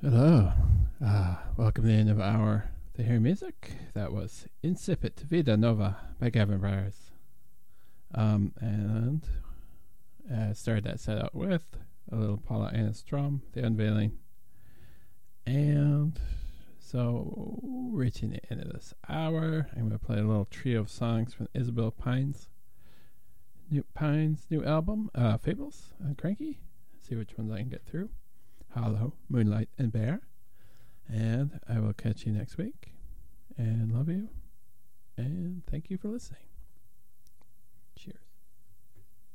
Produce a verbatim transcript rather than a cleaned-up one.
Hello. Uh, welcome to the end of our To Hear Music. That was Incipit Vida Nova by Gavin Bryars. Um, and I started that set out with a little Paula Anna Strum, The Unveiling. And so, reaching the end of this hour, I'm going to play a little trio of songs from Isabel Pine's new Pine's new album, uh, Fables and Cranky. See which ones I can get through. Hollow, Moonlight, and Bear. And I will catch you next week. And love you. And thank you for listening.